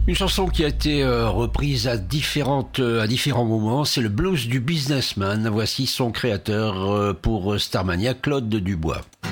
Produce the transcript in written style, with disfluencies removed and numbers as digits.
Une chanson qui a été reprise à différents moments, c'est le blues du businessman. Voici son créateur pour Starmania, Claude Dubois.